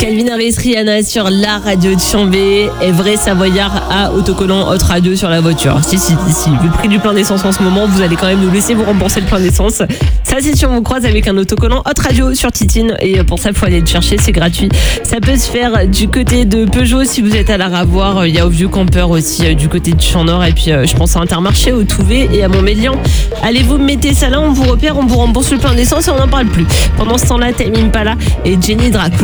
Calvin Harris, Rihanna sur la radio de Chambé. Et vrai Savoyard à autocollant Hot Radio sur la voiture. Si. Vu le prix du plein d'essence en ce moment, vous allez quand même nous laisser vous rembourser le plein d'essence. Ça, c'est si on vous croise avec un autocollant Hot Radio sur Titine. Et pour ça, il faut aller le chercher, c'est gratuit. Ça peut se faire du côté de Peugeot si vous êtes à la Ravoire. Il y a au Vieux Campeur aussi du côté du Champ Nord. Et puis, je pense à Intermarché, au Touvet et à Montmélian. Allez, vous mettez ça là, on vous repère, on vous rembourse le plein d'essence et on n'en parle plus. Pendant ce temps-là, Tame Impala et Jenny Dracula.